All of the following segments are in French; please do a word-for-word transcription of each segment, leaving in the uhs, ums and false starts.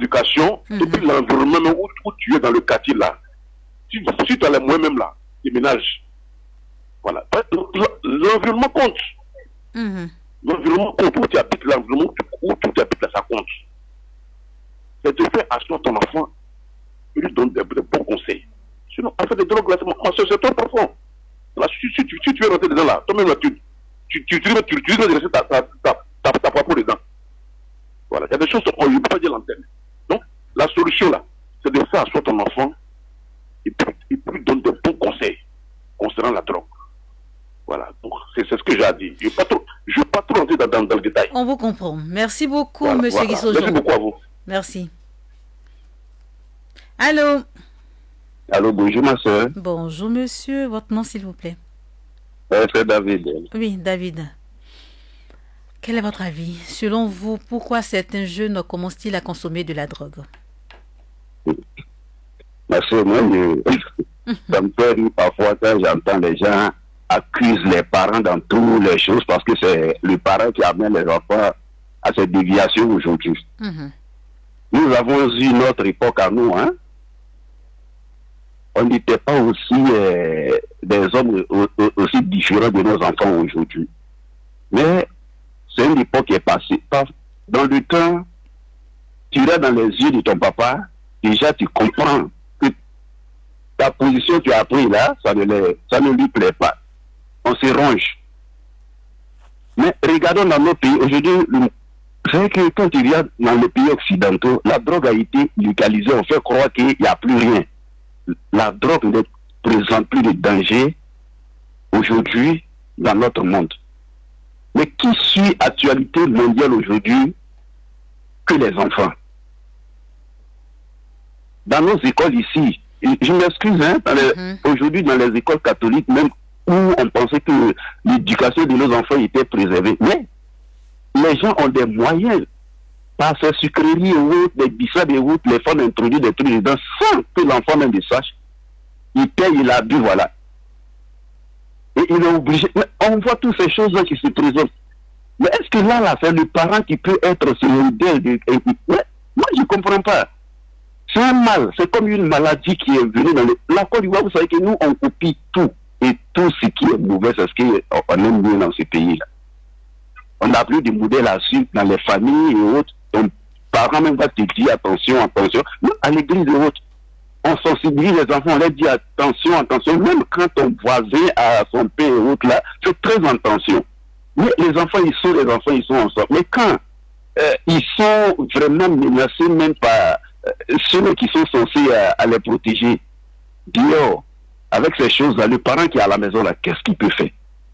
l'éducation, Mm-hmm. et puis l'environnement même où, où tu es dans le quartier là. Si, si tu as les moyens même là, déménage. Voilà. L'environnement compte. Mm-hmm. L'environnement compte. Où tu habites, l'environnement où tu habites là, ça compte. C'est de faire asseoir ton enfant et lui donner des, des bons conseils. Sinon, en fait, des drogues là, c'est, c'est trop profond. Là, si, si, si, si tu veux rentrer dedans là, toi-même là, tu, tu, tu, tu, tu, tu, tu, tu laisser ta, ta, ta, ta, ta propre dedans. Voilà. Il y a des choses qu'on ne peut pas dire l'antenne. Donc, la solution là, c'est de faire asseoir ton enfant et puis, et puis lui donner de bons conseils concernant la drogue. Voilà. Donc, c'est, c'est ce que j'ai à dire. Je ne veux pas trop, je veux pas trop rentrer dans, dans, dans le détail. On vous comprend. Merci beaucoup, Voilà, monsieur voilà. Guissaujon. Merci beaucoup à vous. Merci. Allô? Allô, bonjour ma soeur. Bonjour, monsieur. Votre nom, s'il vous plaît? Euh, c'est David. Oui, David. Quel est votre avis? Selon vous, pourquoi certains jeunes commencent-ils à consommer de la drogue? Ma soeur, moi, je... ça me fait rire parfois quand j'entends les gens accusent les parents dans toutes les choses parce que c'est le parent qui amène les enfants à cette déviation aujourd'hui. Mm-hmm. Nous avons eu notre époque à nous, hein. On n'était pas aussi euh, des hommes aussi différents de nos enfants aujourd'hui. Mais c'est une époque qui est passée. Dans le temps, tu regardes dans les yeux de ton papa, déjà tu comprends que ta position que tu as prise là, ça ne, les, ça ne lui plaît pas. On se range. Mais regardons dans nos pays, aujourd'hui, c'est que quand tu regardes dans les pays occidentaux, la drogue a été légalisée, on fait croire qu'il n'y a plus rien. La drogue ne présente plus de danger aujourd'hui dans notre monde. Mais qui suit l'actualité mondiale aujourd'hui que les enfants? Dans nos écoles ici, je m'excuse, hein, dans les, mm-hmm. aujourd'hui dans les écoles catholiques, même où on pensait que l'éducation de nos enfants était préservée. Mais les gens ont des moyens, par ces sucreries ou des bissades et autres, les femmes introduisent des trucs dedans sans que l'enfant même le sache. Il paye, il a bu, voilà. Et il est obligé. Mais on voit toutes ces choses-là qui se présentent. Mais est-ce que là, là, c'est le parent qui peut être ce modèle de... Mais moi, je ne comprends pas. C'est un mal. C'est comme une maladie qui est venue dans le... La Côte d'Ivoire, vous savez que nous, on copie tout. Et tout ce qui est mauvais, c'est ce qu'on aime mieux dans ce pays-là. On n'a plus de modèle à suivre dans les familles et autres. Ton parent même va te dire attention, attention. Nous, à l'église et autres, on sensibilise les enfants, on leur dit attention, attention. Même quand ton voisin a son père et autres là, c'est très attention. Mais les enfants, ils sont les enfants, ils sont ensemble. Mais quand euh, ils sont vraiment menacés même par euh, ceux qui sont censés euh, à les protéger, dehors, avec ces choses-là, le parent qui est à la maison là, qu'est-ce qu'il peut faire?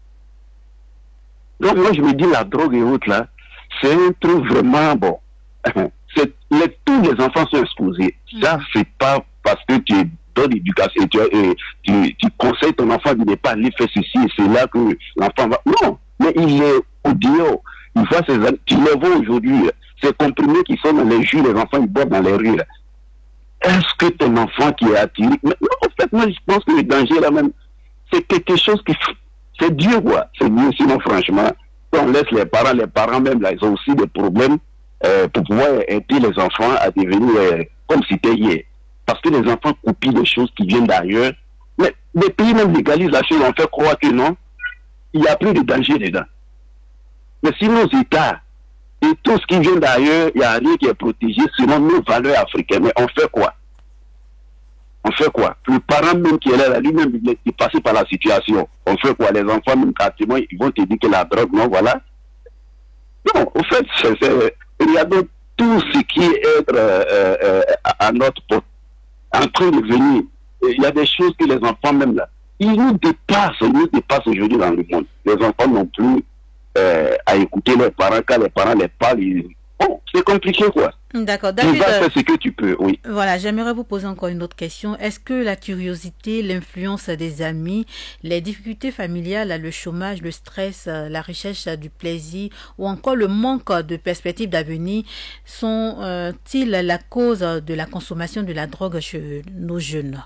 Donc moi je me dis la drogue et autres là, c'est un truc vraiment bon. C'est, les, tous les enfants sont exposés. Mmh. Ça, c'est pas parce que tu donnes l'éducation, tu, tu, tu conseilles ton enfant de ne pas aller faire ceci et c'est là que l'enfant va. Non, mais il est au dehors. Il voit ces tu les vois aujourd'hui, ces comprimés qui sont dans les jus, les enfants ils boivent dans les rues. Là. Est-ce que ton enfant qui est attiré? Mais non, en fait, moi je pense que le danger là même, c'est quelque chose qui. C'est Dieu, quoi. C'est Dieu, sinon franchement, on laisse les parents, les parents même là, ils ont aussi des problèmes. Euh, pour pouvoir aider les enfants à devenir euh, comme c'était hier. Parce que les enfants copient des choses qui viennent d'ailleurs. Mais les pays même légalisent la chose, on fait croire que non, il n'y a plus de danger dedans. Mais si nos États et tout ce qui vient d'ailleurs, il n'y a rien qui est protégé selon nos valeurs africaines. Mais on fait quoi? On fait quoi? Le parent même qui est là, lui-même, il est passé par la situation. On fait quoi? Les enfants, même pratiquement, ils vont te dire que la drogue, non, voilà. Non, au fait, c'est... c'est il y a donc tout ce qui est être euh, euh, à notre porte, en train de venir. Il y a des choses que les enfants même là, ils nous dépassent, ils nous dépassent aujourd'hui dans le monde. Les enfants n'ont plus euh, à écouter leurs parents, quand les parents les parlent, ils... bon, c'est compliqué quoi. D'accord, David. Tu vas faire ce que tu peux, oui. Voilà, j'aimerais vous poser encore une autre question. Est-ce que la curiosité, l'influence des amis, les difficultés familiales, le chômage, le stress, la recherche du plaisir ou encore le manque de perspectives d'avenir sont-ils euh, la cause de la consommation de la drogue chez nos jeunes?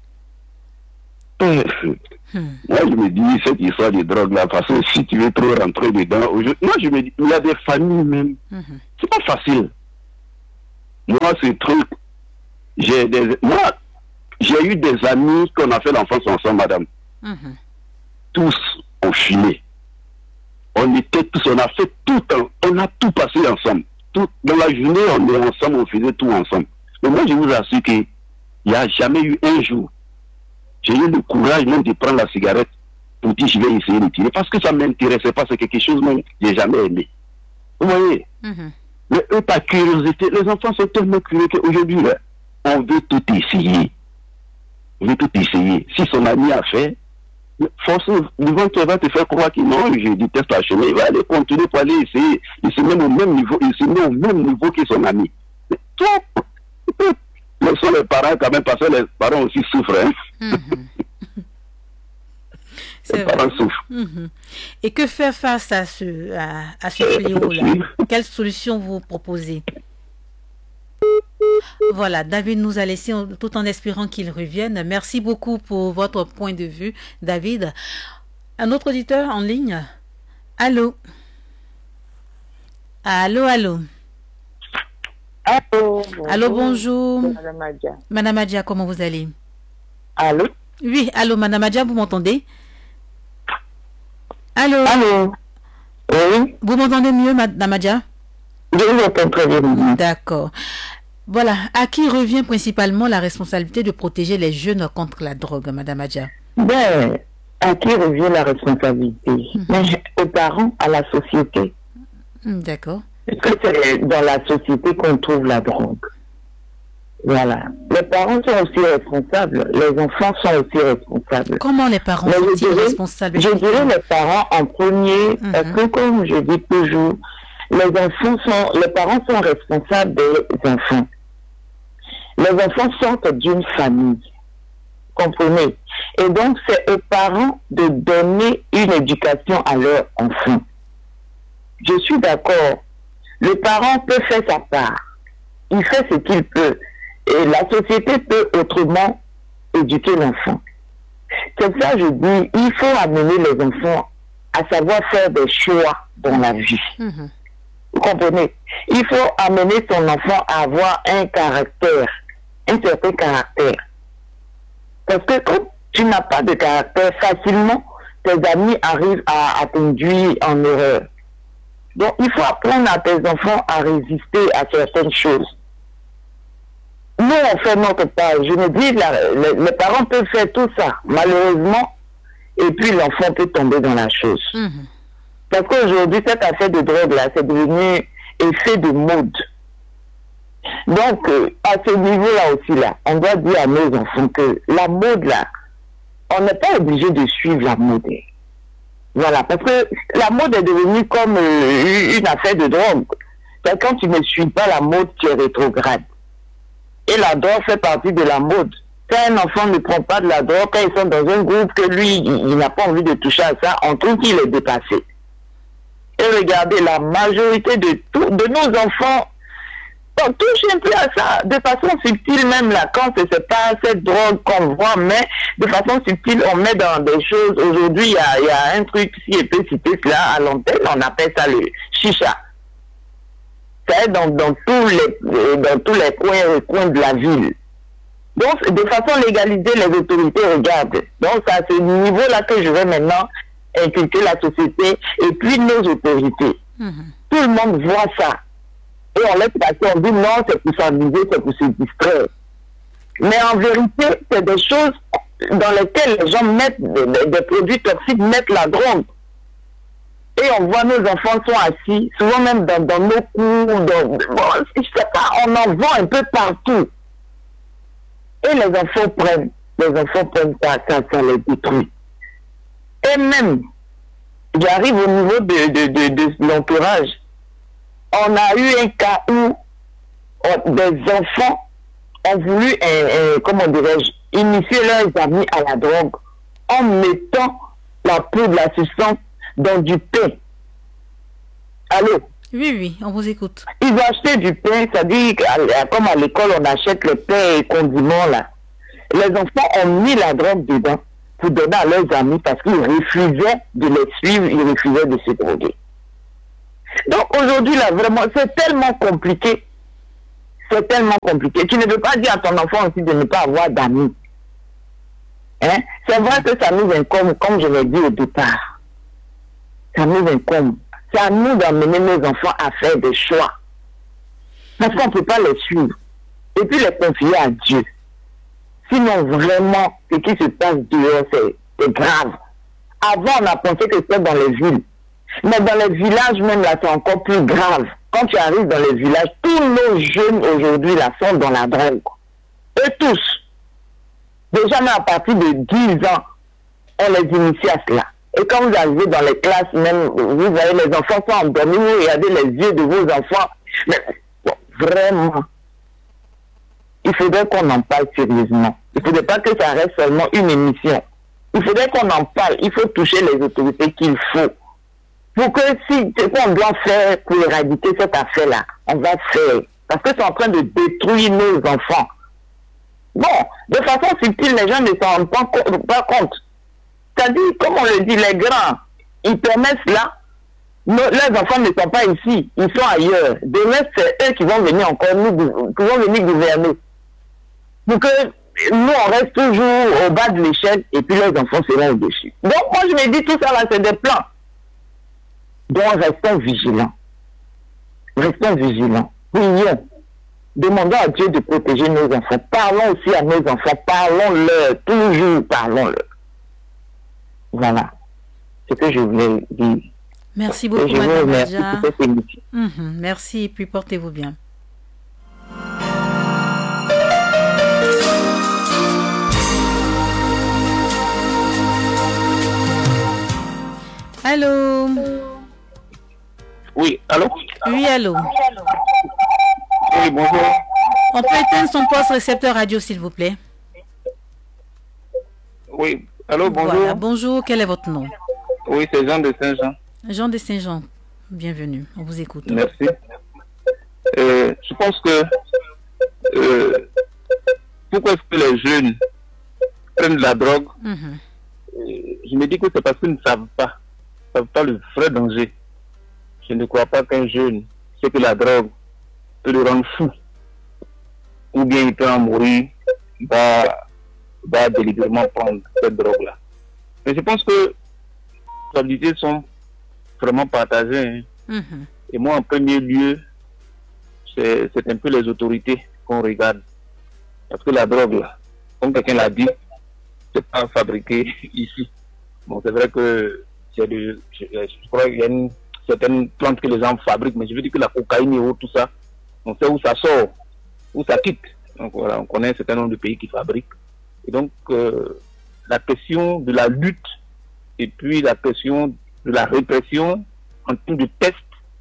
Euh, hmm. Moi, je me dis, cette histoire de drogue là, parce que si tu veux trop rentrer dedans, moi, je me dis, il y a des familles même, mm-hmm. c'est pas facile. moi, ce truc, j'ai des, moi, j'ai eu des amis qu'on a fait l'enfance ensemble, madame. Mm-hmm. Tous ont fumé. On était tous, on a fait tout, on a tout passé ensemble. Tout, dans la journée, on est ensemble, on faisait tout ensemble. Mais moi, je vous assure qu'il n'y a jamais eu un jour, j'ai eu le courage même de prendre la cigarette pour dire je vais essayer de tirer. Parce que ça ne m'intéressait pas, c'est quelque chose que je n'ai jamais aimé. Vous voyez? Mm-hmm. Mais eux, par curiosité, les enfants sont tellement curieux qu'aujourd'hui, on veut tout essayer. On veut tout essayer. Si son ami a fait, forcément, il va te faire croire que non, je déteste la chemin. Il va aller continuer pour aller essayer. Il se met au même niveau, il se met au même niveau que son ami. Mais toi, laissons les parents quand même, parce que les parents aussi souffrent. Hein? Mm-hmm. Les parents souffrent. Mm-hmm. Et que faire face à ce, à, à ce fléau-là? Quelle solution vous proposez? Voilà, David nous a laissé tout en espérant qu'il revienne. Merci beaucoup pour votre point de vue, David. Un autre auditeur en ligne? Allô? Allô, allô? Allô, bonjour. Allô, bonjour. Madame Adja. Madame Adja, comment vous allez? Allô? Oui, allô, Madame Adja, vous m'entendez? Allô? Allô? Oui? Vous m'entendez mieux, Madame Adja? Je vous entends très bien. D'accord. Voilà, à qui revient principalement la responsabilité de protéger les jeunes contre la drogue, Madame Adja? Ben, à qui revient la responsabilité? Mm-hmm. Mais aux parents, à la société. D'accord. Parce que c'est dans la société qu'on trouve la drogue. Voilà. Les parents sont aussi responsables, les enfants sont aussi responsables. Comment les parents sont responsables? Je dirais les parents en premier, mm-hmm. parce que comme je dis toujours, les enfants sont, les parents sont responsables des enfants. Les enfants sortent d'une famille, comprenez? Et donc c'est aux parents de donner une éducation à leurs enfants. Je suis d'accord. Le parent peut faire sa part. Il fait ce qu'il peut. Et la société peut autrement éduquer l'enfant. C'est ça que je dis, il faut amener les enfants à savoir faire des choix dans la vie. Mm-hmm. Vous comprenez? Il faut amener son enfant à avoir un caractère, un certain caractère. Parce que quand tu n'as pas de caractère, facilement, tes amis arrivent à, à t'induire en erreur. Donc, il faut apprendre à tes enfants à résister à certaines choses. Nous, on fait notre part. Je me dis, la, les, les parents peuvent faire tout ça, malheureusement, et puis l'enfant peut tomber dans la chose. Mm-hmm. Parce qu'aujourd'hui, cette affaire de drogue-là, c'est devenu effet de mode. Donc, euh, à ce niveau-là aussi, là, on doit dire à nos enfants que la mode-là, on n'est pas obligé de suivre la mode. Voilà, parce que la mode est devenue comme euh, une affaire de drogue. C'est quand tu ne suis pas la mode, tu es rétrograde. Et la drogue fait partie de la mode. Quand un enfant ne prend pas de la drogue, quand ils sont dans un groupe que lui, il, il n'a pas envie de toucher à ça, on trouve qu'il est dépassé. Et regardez, la majorité de, tout, de nos enfants, on touche un peu à ça, de façon subtile même là, quand ce n'est pas cette drogue qu'on voit, mais de façon subtile, on met dans des choses. Aujourd'hui, il y a, y a un truc, si je peux citer cela à l'antenne, on appelle ça le chicha. C'est dans, dans, tous les, dans tous les coins, coins de la ville. Donc, de façon légalisée, les autorités regardent. Donc, c'est à ce niveau-là que je vais maintenant inculquer la société et puis nos autorités. Mm-hmm. Tout le monde voit ça. Et on laisse passer, on dit non, c'est pour s'amuser, c'est pour se distraire. Mais en vérité, c'est des choses dans lesquelles les gens mettent des, des produits toxiques, mettent la drogue. Et on voit nos enfants sont assis, souvent même dans, dans nos cours, dans, bon, je sais pas, on en voit un peu partout. Et les enfants prennent, les enfants prennent ça, ça, ça les détruit. Et même, j'arrive au niveau de, de, de, de l'entourage. On a eu un cas où on, des enfants ont voulu, euh, euh, comment dirais-je, initier leurs amis à la drogue en mettant la poudre, la substance dans du pain. Allô? Oui, oui, on vous écoute. Ils ont acheté du pain, c'est-à-dire comme à l'école, on achète le pain et condiments là. Les enfants ont mis la drogue dedans pour donner à leurs amis parce qu'ils refusaient de les suivre, ils refusaient de se droguer. Donc aujourd'hui, là, vraiment, c'est tellement compliqué. c'est tellement compliqué. Tu ne peux pas dire à ton enfant aussi de ne pas avoir d'amis. Hein? C'est vrai que ça nous incombe, comme je l'ai dit au départ. Ça nous incombe. C'est à nous d'amener nos enfants à faire des choix. Parce qu'on ne peut pas les suivre. Et puis les confier à Dieu. Sinon, vraiment, ce qui se passe dehors, c'est grave. Avant, on a pensé que c'était dans les villes. Mais dans les villages, même là, c'est encore plus grave. Quand tu arrives dans les villages, tous nos jeunes aujourd'hui, là, sont dans la drogue. Eux tous. Déjà, même à partir de dix ans, on les initie à cela. Et quand vous arrivez dans les classes, même, vous voyez, les enfants sont endormis, vous regardez les yeux de vos enfants. Mais, bon, vraiment, il faudrait qu'on en parle sérieusement. Il ne faudrait pas que ça reste seulement une émission. Il faudrait qu'on en parle. Il faut toucher les autorités qu'il faut. Pour que si ce qu'on doit faire pour éradiquer cette affaire-là, on va faire. Parce que c'est en train de détruire nos enfants. Bon, de façon subtile, les gens ne s'en rendent pas, pas compte. C'est-à-dire, comme on le dit, les grands, ils permettent cela. Nos, leurs enfants ne sont pas ici, ils sont ailleurs. Demain, c'est eux qui vont venir encore, nous, qui vont venir gouverner. Pour que nous, on reste toujours au bas de l'échelle et puis les enfants seront au-dessus. Donc, moi, je me dis, tout ça là, c'est des plans. Donc, restons vigilants. Restons vigilants. Prions. Demandons à Dieu de protéger nos enfants. Parlons aussi à nos enfants. Parlons-leur. Toujours parlons-leur. Voilà. C'est ce que je voulais dire. Merci beaucoup, et je Madame vous remercie Adja. pour cette émission. Mm-hmm. Merci, et puis portez-vous bien. Allô? Oui, allô? Oui, allô? Oui, bonjour. On peut éteindre son poste récepteur radio, s'il vous plaît? Oui, allô, bonjour. Voilà, bonjour, quel est votre nom? Oui, c'est Jean de Saint-Jean. Jean de Saint-Jean, bienvenue, on vous écoute. Merci. Euh, je pense que euh, pourquoi est-ce que les jeunes prennent de la drogue? Mm-hmm. euh, Je me dis que c'est parce qu'ils ne savent pas, ne savent pas le vrai danger. Je ne crois pas qu'un jeune sait que la drogue peut le rendre fou, ou bien il peut en mourir, va, va délibérément prendre cette drogue-là. Mais je pense que les responsabilités sont vraiment partagées. Hein. Mm-hmm. Et moi, en premier lieu, c'est, c'est un peu les autorités qu'on regarde. Parce que la drogue, là, comme quelqu'un l'a dit, c'est pas fabriqué ici. Bon, c'est vrai que c'est de, je, je crois qu'il y a une certaine plante que les gens fabriquent, mais je veux dire que la cocaïne et tout ça, on sait où ça sort, où ça quitte. Donc voilà, on connaît un certain nombre de pays qui fabriquent. Et donc, euh, la question de la lutte et puis la question de la répression en termes de tests,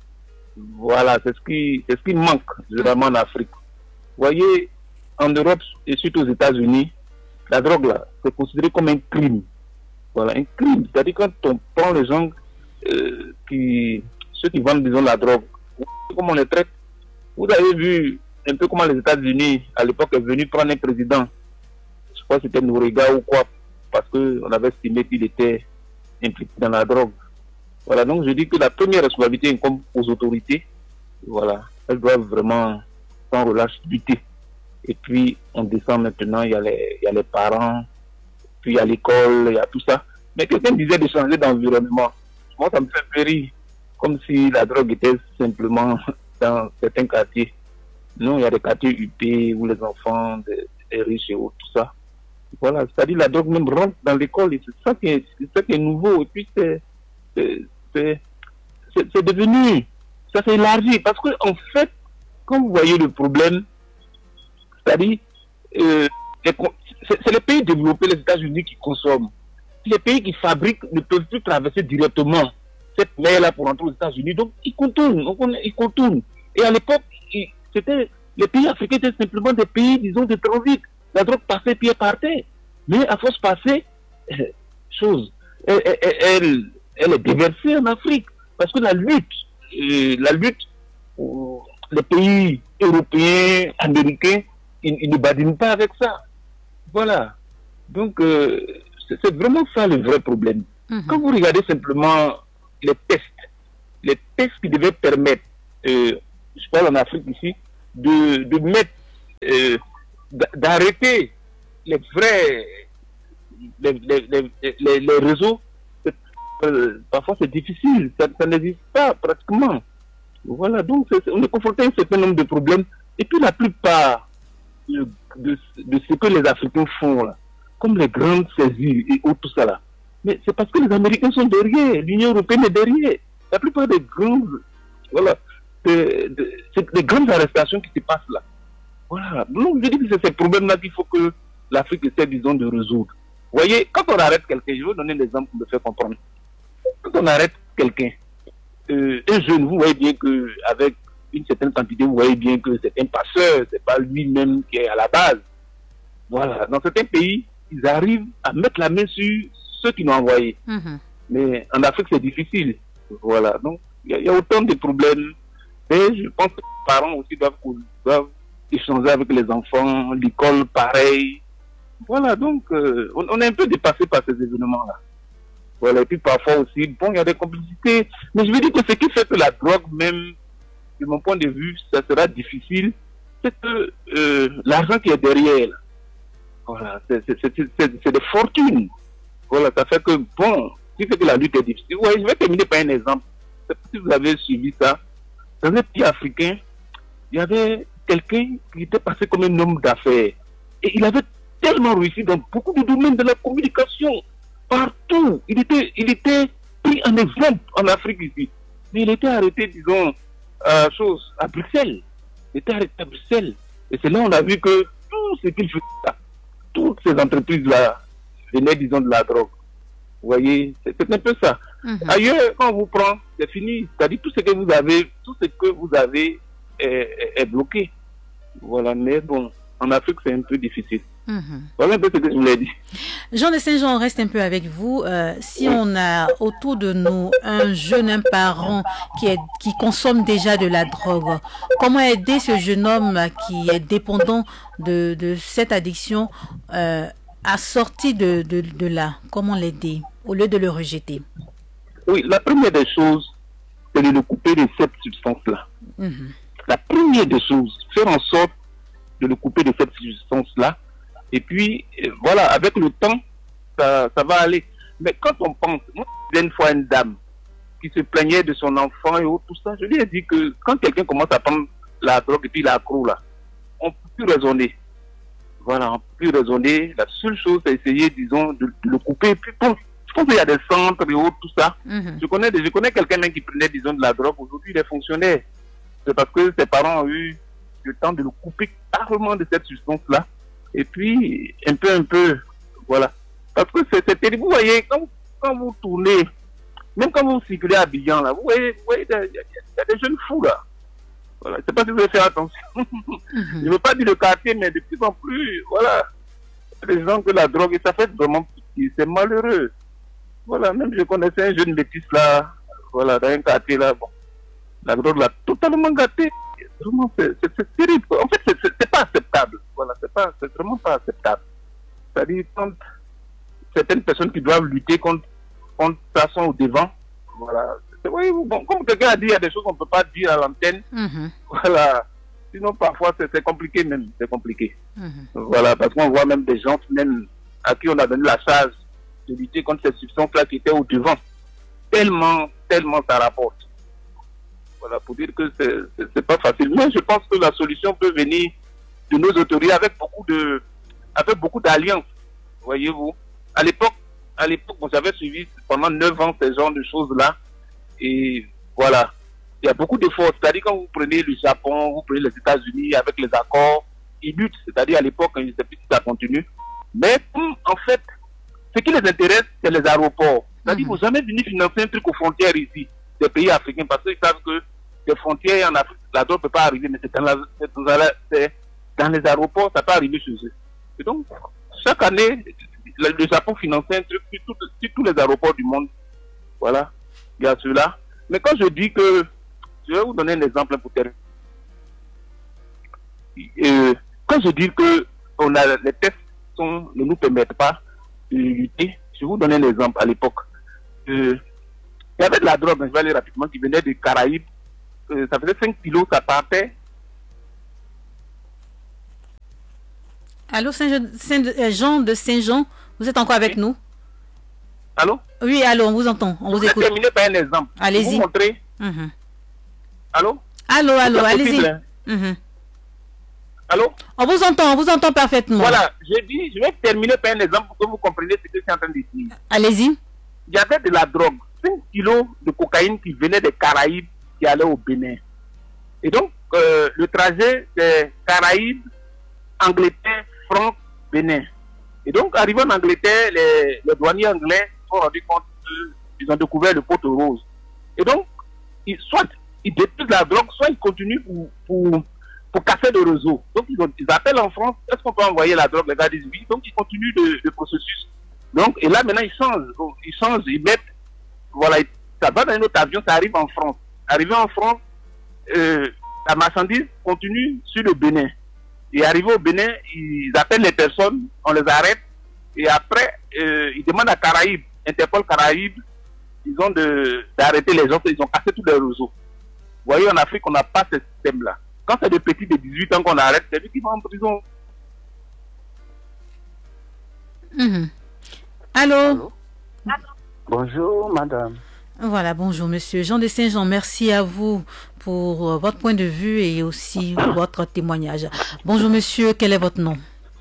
voilà, c'est ce qui, c'est ce qui manque généralement en Afrique. Vous voyez, en Europe et surtout aux États-Unis, la drogue là, c'est considéré comme un crime. Voilà, un crime. C'est-à-dire quand on prend les gens euh, qui, ceux qui vendent, disons, la drogue, comment on les traite. Vous avez vu un peu comment les États-Unis, à l'époque, est venu prendre un président. Je crois que c'était Nouriga ou quoi, parce qu'on avait estimé qu'il était impliqué dans la drogue. Voilà, donc je dis que la première responsabilité incombe aux autorités. Voilà, elles doivent vraiment, sans relâche, lutter. Et puis, on descend maintenant, il y a les, il y a les parents, puis il y a l'école, il y a tout ça. Mais quelqu'un disait de changer d'environnement. Moi, ça me fait un peu rire, comme si la drogue était simplement dans certains quartiers. Non, il y a des quartiers huppés où les enfants, des, des riches et autres, tout ça. Voilà, c'est-à-dire la drogue même rentre dans l'école, et c'est ça qui est, c'est ça qui est nouveau. Et puis, c'est, c'est, c'est, c'est, c'est devenu, ça s'est élargi. Parce que, en fait, quand vous voyez le problème, c'est-à-dire, euh, c'est, c'est les pays développés, les États-Unis, qui consomment. Les pays qui fabriquent ne peuvent plus traverser directement cette mer-là pour entrer aux États-Unis. Donc, ils contournent, ils contournent. Et à l'époque, c'était, les pays africains étaient simplement des pays, disons, de transit. La drogue passait pied par terre. Mais à force passée, euh, chose, elle, elle, elle, elle est déversée en Afrique. Parce que la lutte, euh, la lutte, euh, les pays européens, américains, ils, ils ne badinent pas avec ça. Voilà. Donc, euh, c'est, c'est vraiment ça le vrai problème. Mm-hmm. Quand vous regardez simplement les tests, les tests qui devaient permettre, euh, je parle en Afrique ici, de, de mettre, euh, d'arrêter les vrais, les, les, les, les, les réseaux, euh, parfois c'est difficile, ça, ça n'existe pas pratiquement. Voilà, donc c'est, on est confronté à un certain nombre de problèmes. Et puis la plupart de, de, de ce que les Africains font là, comme les grandes saisies et tout ça là, mais c'est parce que les Américains sont derrière, l'Union européenne est derrière. La plupart des grandes, voilà, de, de, c'est des grandes arrestations qui se passent là. Voilà, donc je dis que c'est ces problèmes-là qu'il faut que l'Afrique essaie, disons, de résoudre. Vous voyez, quand on arrête quelqu'un, je vais donner un exemple pour le faire comprendre. Quand on arrête quelqu'un, euh, un jeune, vous voyez bien qu'avec une certaine quantité, vous voyez bien que c'est un passeur, c'est pas lui-même qui est à la base. Voilà, dans certains pays, ils arrivent à mettre la main sur ceux qui l'ont envoyé. Mm-hmm. Mais en Afrique, c'est difficile. Voilà, donc il y, y a autant de problèmes. Mais je pense que les parents aussi doivent, doivent échanger avec les enfants, l'école pareil. Voilà, donc euh, on, on est un peu dépassé par ces événements-là. Voilà, et puis parfois aussi, bon, il y a des complicités. Mais je veux dire que ce qui fait que la drogue, même, de mon point de vue, ça sera difficile, c'est que euh, l'argent qui est derrière, voilà, c'est, c'est, c'est, c'est, c'est des fortunes. Voilà, ça fait que, bon, ce qui fait que la lutte est difficile. Ouais, je vais terminer par un exemple. Je ne sais pas si vous avez suivi ça. Dans un pays africain, il y avait quelqu'un qui était passé comme un homme d'affaires. Et il avait tellement réussi dans beaucoup de domaines de la communication. Partout. Il était, il était pris en exemple en Afrique ici. Mais il était arrêté, disons, à, chose, à Bruxelles. Il était arrêté à Bruxelles. Et c'est là on a vu que tout ce qu'il faisait, toutes ces entreprises-là venaient, disons, de la drogue. Vous voyez, c'est, c'est un peu ça. Mm-hmm. Ailleurs, quand on vous prend, c'est fini. C'est-à-dire tout ce que vous avez, tout ce que vous avez est, est, est bloqué. Voilà, mais bon, en Afrique, c'est un peu difficile. Mm-hmm. Voilà un peu ce que je voulais dire. Jean de Saint-Jean, on reste un peu avec vous. Euh, si oui. on a autour de nous un jeune, un parent qui, est, qui consomme déjà de la drogue, comment aider ce jeune homme qui est dépendant de, de cette addiction euh, à sortir de, de, de là? Comment l'aider au lieu de le rejeter? Oui, la première des choses, c'est de le couper de cette substance-là. Mm-hmm. La première des choses, faire en sorte de le couper de cette substance-là. Et puis, euh, voilà, avec le temps, ça, ça va aller. Mais quand on pense, moi, j'ai une fois une dame qui se plaignait de son enfant et tout ça, je lui ai dit que quand quelqu'un commence à prendre la drogue et puis l'accro là, on ne peut plus raisonner. Voilà, on ne peut plus raisonner. La seule chose, c'est essayer, disons, de, de le couper. Et puis, bon, je pense qu'il y a des centres et autres, tout ça. Mm-hmm. Je connais, je connais quelqu'un même qui prenait, disons, de la drogue. Aujourd'hui, il est fonctionnaire. C'est parce que ses parents ont eu le temps de le couper carrément de cette substance-là. Et puis, un peu, un peu, voilà. Parce que c'est, c'est terrible. Vous voyez, quand, quand vous tournez, même quand vous circulez à Abidjan, là, vous voyez, vous voyez, il y, y a des jeunes fous, là. Voilà. Je ne sais pas si vous allez faire attention. Mm-hmm. Je ne veux pas dire le quartier, mais de plus en plus, voilà. Les gens que la drogue, et ça fait vraiment petit. C'est malheureux. Voilà. Même je connaissais un jeune métis, là, voilà, dans un quartier, là, bon. La drogue l'a totalement gâté. Vraiment, c'est, c'est, c'est terrible. En fait, c'est, c'est, c'est pas acceptable. Voilà, c'est pas, c'est vraiment pas acceptable. C'est-à-dire, quand certaines personnes qui doivent lutter contre, contre ça sont au devant, voilà. C'est, oui, bon, comme quelqu'un a dit, il y a des choses qu'on ne peut pas dire à l'antenne. Mm-hmm. Voilà. Sinon, parfois, c'est, c'est compliqué même. C'est compliqué. Mm-hmm. Voilà, parce qu'on voit même des gens, même, à qui on a donné la charge de lutter contre ces substances-là qui étaient au devant. Tellement, tellement ça rapporte. Voilà, pour dire que c'est, c'est, c'est pas facile. Mais je pense que la solution peut venir de nos autorités avec beaucoup de, avec beaucoup d'alliances. Voyez-vous. À l'époque, à l'époque, bon, j'avais suivi pendant neuf ans ces genres de choses-là. Et voilà. Il y a beaucoup d'efforts. C'est-à-dire quand vous prenez le Japon, vous prenez les États-Unis avec les accords, ils luttent. C'est-à-dire à l'époque, je ne sais plus si ça continue. Mais, en fait, ce qui les intéresse, c'est les aéroports. C'est-à-dire qu'ils mm-hmm. ne vont jamais venir financer un truc aux frontières ici, des pays africains, parce qu'ils savent que les frontières en Afrique, la drogue ne peut pas arriver, mais c'est dans, la, c'est, dans la, c'est dans les aéroports, ça peut arriver chez eux. Et donc, chaque année, le, le Japon finançait un truc sur, tout, sur tous les aéroports du monde. Voilà, il y a cela. Mais quand je dis que, je vais vous donner un exemple pour terminer. Euh, quand je dis que on a, les tests sont, ne nous permettent pas de lutter, je vais vous donner un exemple à l'époque. Euh, il y avait de la drogue, je vais aller rapidement, qui venait des Caraïbes. Euh, ça faisait cinq kilos, ça partait. Allô, Saint-Jean, Saint, euh, Jean de Saint-Jean, vous êtes encore avec oui. nous? Allô? Oui, allô, on vous entend, on vous je écoute. Je vais terminer par un exemple. Allez-y. Vous montrer. Mm-hmm. Allô? Allô, allô, allez-y. Hein? Mm-hmm. Allô? On vous entend, on vous entend parfaitement. Voilà, je dis, je vais terminer par un exemple pour que vous compreniez ce que je suis en train de dire. Allez-y. Il y avait de la drogue, cinq kilos de cocaïne qui venait des Caraïbes, qui allait au Bénin. Et donc, euh, le trajet des Caraïbes, Angleterre, France, Bénin. Et donc, arrivé en Angleterre, les, les douaniers anglais se sont rendus compte qu'ils ont découvert le poteau rose. Et donc, ils, soit ils détruisent la drogue, soit ils continuent pour, pour, pour casser le réseau. Donc, ils, ont, ils appellent en France, est-ce qu'on peut envoyer la drogue? Les gars disent oui. Donc, ils continuent le, le processus. Donc, et là, maintenant, ils changent. Donc, ils changent, ils mettent, voilà, ça va dans un autre avion, ça arrive en France. Arrivé en France, euh, la marchandise continue sur le Bénin. Et arrivé au Bénin, ils appellent les personnes, on les arrête, et après, euh, ils demandent à Caraïbes, Interpol Caraïbes, ils ont de, d'arrêter les gens, ils ont cassé tous les réseaux. Vous voyez, en Afrique, on n'a pas ce système-là. Quand c'est des petits de dix-huit ans qu'on arrête, c'est eux qui vont en prison. Mmh. Allô? Allô? Bonjour, madame. Voilà, bonjour, monsieur. Jean de Saint-Jean, merci à vous pour euh, votre point de vue et aussi votre témoignage. Bonjour, monsieur, quel est votre nom?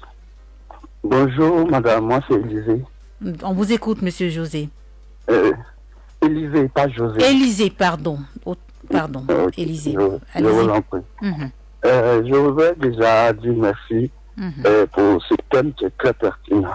Bonjour, madame, moi c'est Élisée. On vous écoute, monsieur José. Euh, Élisée, pas José. Élisée, pardon. Oh, pardon, euh, Élisée. Je, je vous en prie. Mm-hmm. euh, je voudrais déjà dire merci mm-hmm. euh, pour ce thème qui est très pertinent.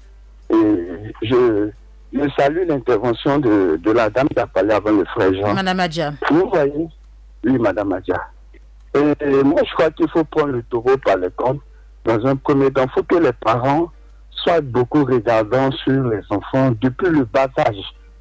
Et je... Je salue l'intervention de, de la dame qui a parlé avant le frère Jean. Madame Adja. Vous voyez? Oui, madame Adja. Et, et moi, je crois qu'il faut prendre le taureau par les cornes. Dans un premier temps, il faut que les parents soient beaucoup regardants sur les enfants depuis le bas âge.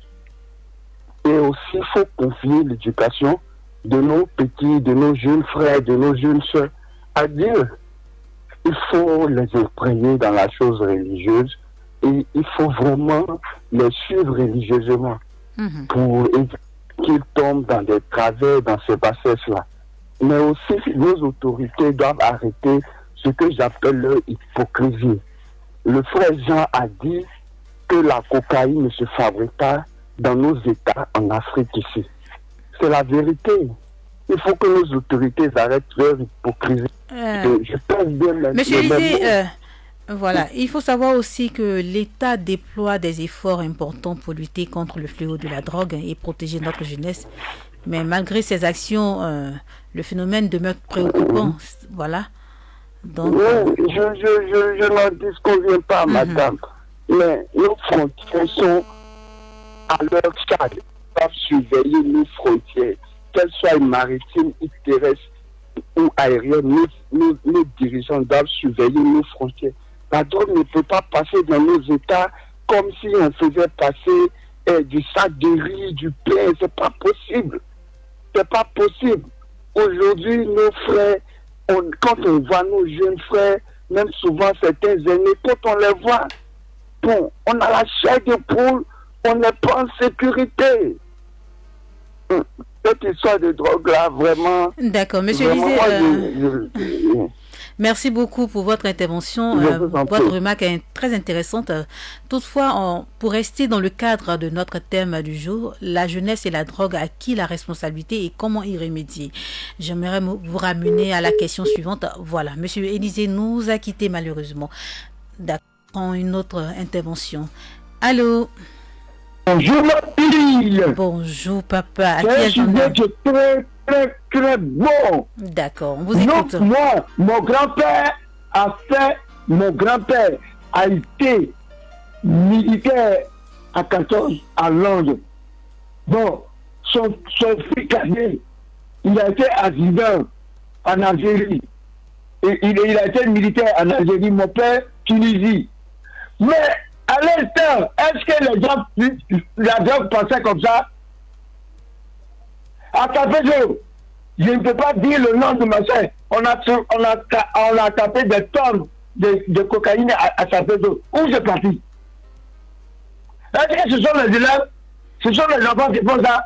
Et aussi, il faut confier l'éducation de nos petits, de nos jeunes frères, de nos jeunes soeurs à Dieu. Il faut les imprégner dans la chose religieuse. Et il faut vraiment les suivre religieusement mmh. pour qu'ils tombent dans des travers, dans ces bassesses-là. Mais aussi, nos autorités doivent arrêter ce que j'appelle leur hypocrisie. Le frère Jean a dit que la cocaïne ne se fabrique pas dans nos États en Afrique ici. C'est la vérité. Il faut que nos autorités arrêtent leur hypocrisie. Euh, je pense bien même. Monsieur Élisée, euh, voilà, il faut savoir aussi que l'État déploie des efforts importants pour lutter contre le fléau de la drogue et protéger notre jeunesse. Mais malgré ces actions, euh, le phénomène demeure préoccupant. Voilà. Donc, oui, je, je, je, je n'en disconviens pas, mm-hmm. madame. Mais nos frontières sont à leur charge. Ils doivent surveiller nos frontières, qu'elles soient maritimes ou terrestres ou aériennes. Nos, nos, nos dirigeants doivent surveiller nos frontières. La drogue ne peut pas passer dans nos États comme si on faisait passer eh, du sac de riz, du pain. C'est pas possible. C'est pas possible. Aujourd'hui, nos frères, on, quand on voit nos jeunes frères, même souvent certains aînés, quand on les voit, bon, on a la chair de poule, on n'est pas en sécurité. Cette histoire de drogue-là, vraiment... D'accord, monsieur Élisée, euh... merci beaucoup pour votre intervention. Euh, votre remarque est très intéressante. Toutefois, on, pour rester dans le cadre de notre thème du jour, la jeunesse et la drogue, à qui la responsabilité et comment y remédier? J'aimerais vous ramener à la question suivante. Voilà, monsieur Élisée nous a quittés malheureusement. D'accord, une autre intervention. Allô? Bonjour ma fille. Bonjour papa. C'est un sujet qui est très très très bon. D'accord, on vous écoute. Donc, moi, mon grand-père a fait, mon grand-père a été militaire à quatorze à Londres. Bon, son, son fils cadet, il a été adjudant en Algérie. Et il, il a été militaire en Algérie, mon père, Tunisie. Mais à l'instant, est-ce que les gens, la drogue pensait comme ça? À Capézo, je ne peux pas dire le nom de ma soeur. On a, on a, on a tapé des tonnes de, de cocaïne à, à Capézo. Où c'est parti? Est-ce que ce sont les élèves? Ce sont les enfants qui font ça?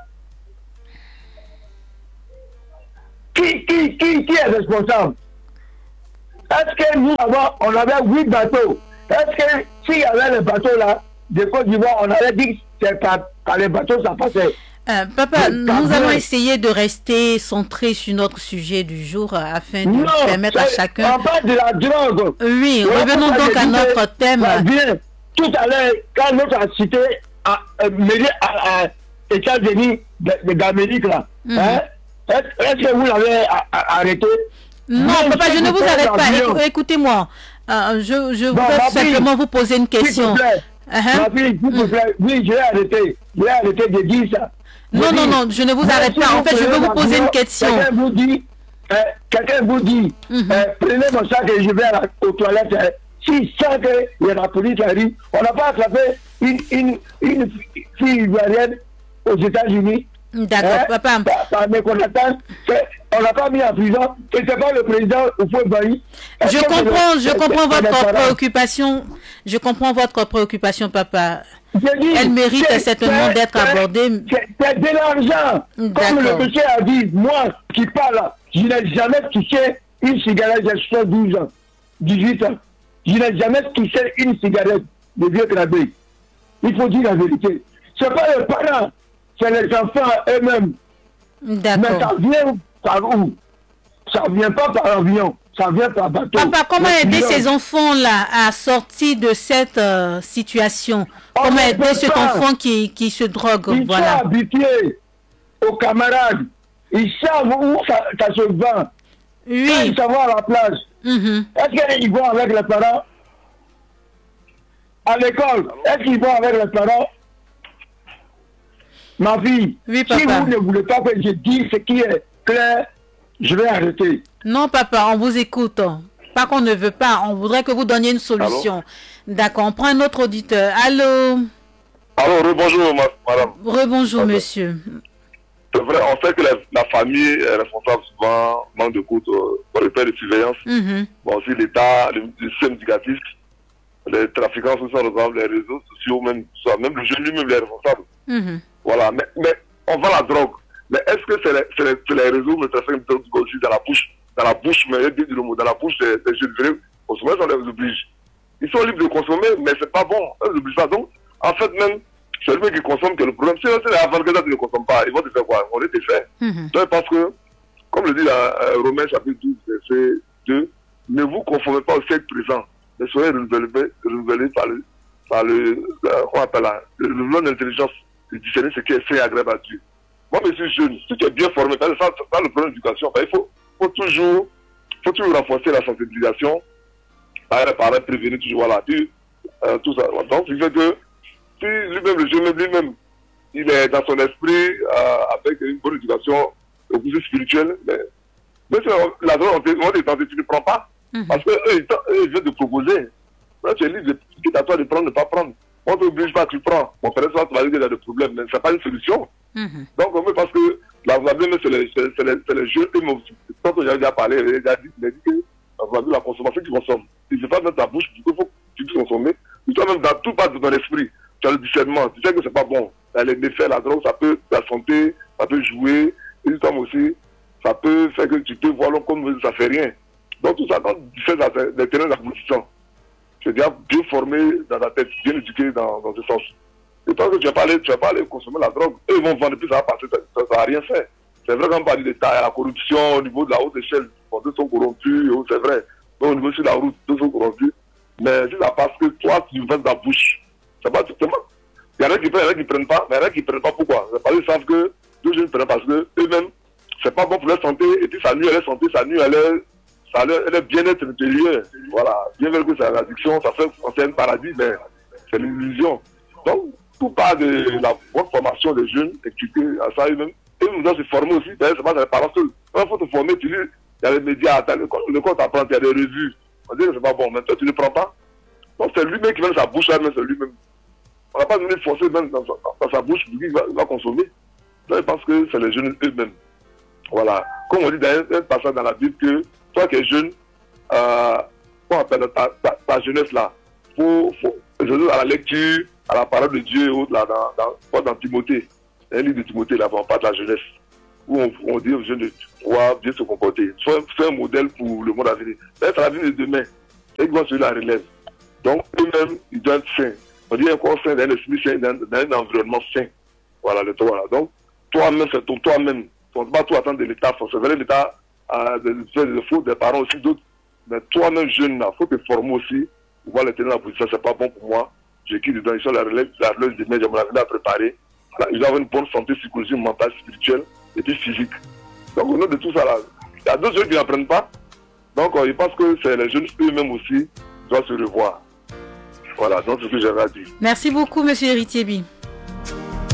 Qui, qui, qui, qui est responsable? est-ce que nous, avant, on avait huit bateaux? Est-ce que s'il y avait les bateaux là, de Côte d'Ivoire, on avait dit que c'est par, par les bateaux ça passait? Euh, papa, nous allons essayer de rester centrés sur notre sujet du jour euh, afin de non, permettre à chacun... On parle de la drogue. Oui, ouais, revenons donc à notre thème. Bien, tout à l'heure, quand l'autre a cité à, à, à, à États-Unis d'Amérique là, mm-hmm. hein, est-ce, est-ce que vous l'avez arrêté? Non, Même papa, je ne vous arrête pas. Écou- écoutez-moi, euh, je, je bon, voudrais simplement fille, vous poser une question. Uh-huh. Ma fille, s'il vous plaît, oui, je vais arrêter. Je vais arrêter de dire ça. Non, non, non, je ne vous arrête pas. En fait, je veux vous poser une question. Quelqu'un vous dit, euh, quelqu'un vous dit, mm-hmm. euh, prenez mon sac et je vais à la, aux toilettes. Euh, si sans que la police arrive, on n'a pas attrapé une, une, une fille ivoirienne aux États-Unis. D'accord, hein, papa. Par, par mes connaissances, on l'a pas mis en prison. Et c'est pas le président Houphouët-Boigny. Je comprends, le, je comprends votre préoccupation. Je comprends votre préoccupation, papa. Dit, elle mérite c'est, certainement c'est, d'être c'est, abordée. C'est, c'est de l'argent. Comme le monsieur a dit, moi qui parle, je n'ai jamais touché une cigarette, j'ai soixante-douze ans, dix-huit ans. Je n'ai jamais touché une cigarette de vieux crabé. Il faut dire la vérité. Ce n'est pas les parents, c'est les enfants eux-mêmes. D'accord. Mais ça vient par où? Ça ne vient pas par avion. Ça vient par bateau. Papa, comment aider ces enfants-là à sortir de cette euh, situation? On Comment aider cet pas. enfant qui, qui se drogue? Ils voilà. sont habitués aux camarades. Ils savent où ça, ça se vend. Oui. Quand ils savent à la plage. Mm-hmm. Est-ce qu'ils vont avec les parents? À l'école, est-ce qu'ils vont avec les parents? Ma fille, oui, papa. Si vous ne voulez pas que je dise ce qui est clair, je vais arrêter. Non, papa, on vous écoute. Pas qu'on ne veut pas, on voudrait que vous donniez une solution. D'accord, on prend un autre auditeur. Allô? Allô, rebonjour, madame. Rebonjour, okay. monsieur. C'est vrai, on sait que la, la famille est responsable souvent, manque de coûts euh, pour les pères de surveillance. Mm-hmm. Bon, aussi l'État, le, le système éducatif, les trafiquants sont responsables, les réseaux sociaux, même, soit, même le jeune lui-même est responsable. Mm-hmm. Voilà, mais, mais on vend la drogue. Mais est-ce que c'est les, c'est les, c'est les réseaux qui trafiquent de drogue aussi dans la bouche, dans la bouche, mais dit le mot, dans la bouche des, des jeunes vrais consommateurs, on les oblige. Ils sont libres de consommer, mais c'est pas bon. On les oblige pas. Donc, en fait, même, c'est lui qui consomme que le problème. Si c'est les avant-gardes qui ne consomment pas, ils vont te faire quoi? On les te fait. Mm-hmm. Donc, parce que, comme le dit la euh, Romains chapitre douze, verset deux, ne vous conformez pas au siècle présent, mais soyez renouvelés, renouvelés par le, par le, euh, qu'on appelle là, le renouvelement d'intelligence, de discerner ce qui est fait agréable à Dieu. Moi, je suis jeune, si tu es bien formé, ça, ça, ça le problème d'éducation, il faut, faut toujours, faut toujours renforcer la sensibilisation, par par prévenir toujours, voilà, puis, euh, tout ça. Donc, il fait que, si lui-même, le jeune lui-même, il est dans son esprit, euh, avec une bonne éducation, au plus spirituelle, mais, mais la drogue, on est tenté, tu ne prends pas. Mm-hmm. Parce qu'eux, ils, ils viennent de proposer. Là, tu es libre, c'est à toi de prendre, de ne pas prendre. On ne t'oblige pas, tu prends. Mon frère, ça va aller dans des problèmes, mais ce n'est pas une solution. Mm-hmm. Donc, parce que la voie c'est les, c'est les, c'est les jeunes, quand j'avais déjà parlé, il a dit, il a dit que la voie la consommation, tu consommes. Il ne faut pas mettre ta bouche, il faut que tu puisses consommer. Et toi-même, dans tout passe de ton esprit, tu as le discernement, tu sais que ce n'est pas bon. Les méfaits, la drogue, ça peut, la santé, ça peut jouer, et toi aussi, ça peut faire que tu te vois comme ça ne fait rien. Donc, tout ça, quand tu fais des terrains d'aboutissant, tu es déjà bien formé dans ta tête, bien éduqué dans, dans ce sens. Et tant que tu vas pas aller, tu vas pas aller consommer la drogue, eux ils vont vendre plus, ça va passer, ça n'a rien fait. C'est vrai qu'on parle de l'État, la corruption au niveau de la haute échelle, deux sont corrompus, c'est vrai. Donc, au niveau sur la route, deux sont corrompus. Mais si ça passe que toi, tu vends ta bouche, c'est pas tout le monde. Il y en a qui prennent, il y en a qui ne prennent pas, mais il y en a qui ne prennent pas pourquoi. C'est parce qu'ils savent que deux jeunes prennent parce qu'eux-mêmes, c'est pas bon pour leur santé, et puis ça nuit à leur santé, ça nuit à leur, ça leur, leur bien-être intérieur. Voilà. Bien vrai que c'est l'addiction, ça fait c'est un paradis, mais c'est l'illusion. Donc, tout part de la bonne formation des jeunes, éduqués à ça eux-mêmes. Et nous devons se former aussi, c'est pas les parents seuls. Quand il faut te former, tu lis, il y a les médias, le corps t'apprend, il y a des revues. On dit que c'est pas bon, mais toi tu ne prends pas. Donc c'est lui-même qui met sa bouche là, mais c'est lui-même. On n'a pas donné forcer même dans sa, dans sa bouche, il va, va consommer. Donc je pense que c'est les jeunes eux-mêmes. Voilà. Comme on dit dans un, un passage dans la Bible que toi qui es jeune, euh, on appelle ta, ta, ta jeunesse là, il faut, faut à la lecture, à la parole de Dieu et autres là, dans, dans, dans Timothée. Un livre de Timothée là, on parle de la jeunesse. où on, on dit aux jeunes de pouvoir bien se comporter. Soit faire un modèle pour le monde à venir. C'est la vie de demain. Et ils vont sur la relève. Donc, eux-mêmes, ils doivent être sains. On dit un corps sain, dans un esprit sain, dans, dans un environnement sain. Voilà, le voilà. Donc, toi-même, c'est ton toi-même. Il ne faut pas tout attendre de l'État. Il faut se faire l'État à des efforts, des parents aussi, d'autres. Mais toi-même, jeune, il faut te former aussi. Pour pouvoir les tenir en position. C'est pas bon pour moi. J'ai qui dedans, ils sont la relève, la relève demain, j'aimerais la préparer. Voilà, ils ont une bonne santé psychologique, mentale, spirituelle et puis physique. Donc, au nom de tout ça, là, il y a d'autres jeunes qui n'apprennent pas. Donc, euh, je pense que c'est les jeunes eux-mêmes aussi doivent se revoir. Voilà, donc c'est ce que j'avais à dire. Merci beaucoup, monsieur Héritier Bi.